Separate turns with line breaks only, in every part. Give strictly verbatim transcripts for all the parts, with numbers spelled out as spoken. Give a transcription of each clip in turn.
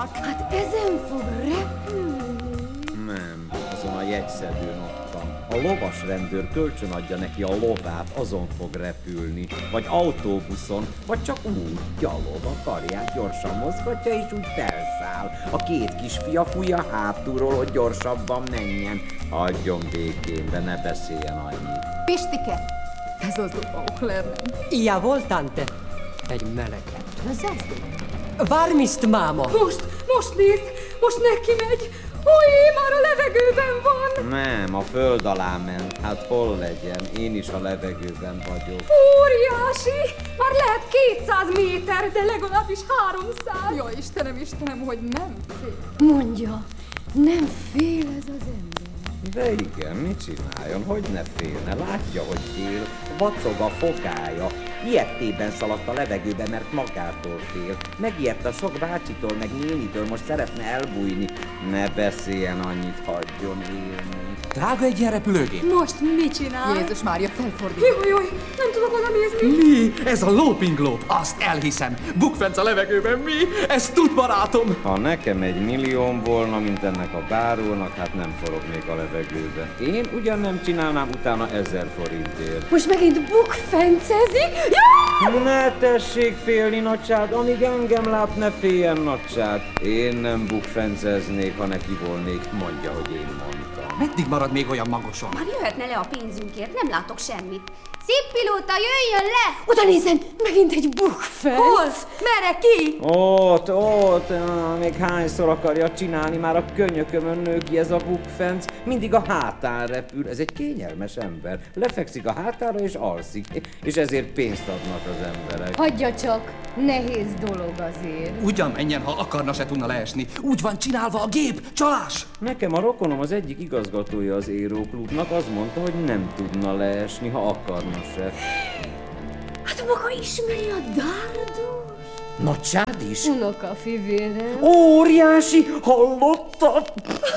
vannak.
Hát ezen fog repülni.
Nem, azon a jegyszedőn ottan. A lovas rendőr kölcsönadja neki a lovát, azon fog repülni. Vagy autóbuszon, vagy csak úgy, gyalog a karját gyorsan mozgatja, és úgy felszáll. A két kisfia fújja hátulról, hogy gyorsabban menjen. Hagyjon békén, de ne beszéljen annyit.
Pistike, ez az Auckland.
Ja, vol, tante. Egy meleket.
Hozzásztok?
Varmist, máma.
Most, most nézd, most neki megy. Ojé, már a levegőben van.
Nem, a föld alá ment. Hát hol legyen? Én is a levegőben vagyok.
Óriási! Már lehet kétszáz méter, de legalábbis háromszáz.
Jó, Istenem, Istenem, hogy nem fél.
Mondja, nem fél ez az ember.
De igen, mit csináljon? Hogy ne félne? Látja, hogy fél. Vacog a fogája. Ilyettében szaladt a levegőbe, mert magától fél. Megijedt a sok bácsitól, meg nénitől, most szeretne elbújni. Ne beszéljen annyit, hagyjon élni.
Drága egy ilyen repülőgép.
Most mit csinál?
Jézus Mária, felfordul.
Jaj, jaj, nem tudok oda nézni.
Mi? Ez a Loping Globe. Azt elhiszem. Bukfenc a levegőben, mi? Ez tud, barátom.
Ha nekem egy millióm volna, mint ennek a bárónak, hát nem forognék a levegőbe. Én ugyan nem csinálnám utána ezer forintért.
Most megint bukfencezik? Jaj!
Ne tessék félni, nagyság, amíg engem lát, ne féljen, nagyság. Én nem bukfenceznék, ha neki volnék, mondja, hogy én mondtam.
Meddig marad még olyan magosan?
Már jöhetne le a pénzünkért, nem látok semmit. Szép pilóta, jöjjön le!
Oda nézem, megint egy bukfenc.
Hol? Merre ki?
Ott, ott, ah, még hányszor akarja csinálni, már a könyökömön nő ki ez a bukfenc. Mindig a hátán repül, ez egy kényelmes ember. Lefekszik a hátára és alszik, és ezért pénzt adnak az emberek.
Hagyja csak, nehéz dolog azért.
Ugyan menjen, ha akarna, se tudna leesni. Úgy van csinálva a gép, csalás!
Nekem a rokonom, az egyik igazgatója az Aeroklubnak, azt mondta, hogy nem tudna leesni, ha akarna se.
Hát maga ismeri a dárdot?
Nagysád is?
Unoka fivérem.
Óriási, hallottad?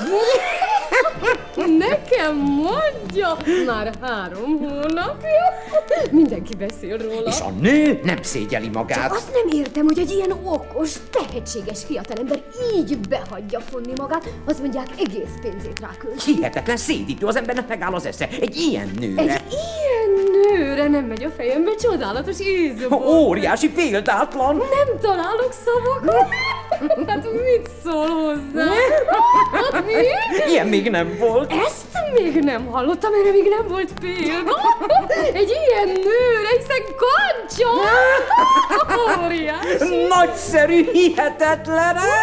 Nekem mondja, már három hónapja. Mindenki beszél róla.
És a nő nem szégyeli
Csak
magát.
azt nem értem, hogy egy ilyen okos, tehetséges fiatalember így behagyja fonni magát, azt mondják, egész pénzét rákölt.
Hihetetlen szédítő, az embernek megáll az esze. Egy ilyen nőre.
Egy ilyen nőre nem megy a fejembe, csodálatos ízabor.
Óriási, példátlan.
Nem találok szavakat. Hát mit szól hozzá? Mi?
Ilyen még nem volt.
Ezt még nem hallottam, erre még nem volt példa. Egy ilyen nőre, hiszen kancsa. Óriási.
Nagyszerű, hihetetlen.